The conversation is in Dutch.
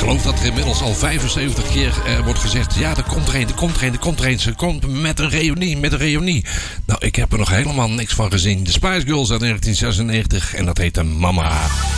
geloof dat er inmiddels al 75 keer wordt gezegd... ja, er komt er een. Ze komt met een reunie. Nou, ik heb er nog helemaal niks van gezien. De Spice Girls uit 1996 en dat heette Mama.